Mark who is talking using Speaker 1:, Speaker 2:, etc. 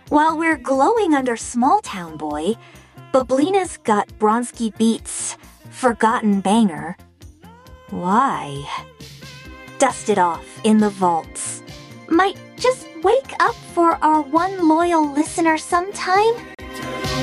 Speaker 1: While we're glowing under Small Town Boy, Bublina's got Bronski Beats' Forgotten Banger. Why? Dust it off in the vaults. Might just wake up for our one loyal listener sometime?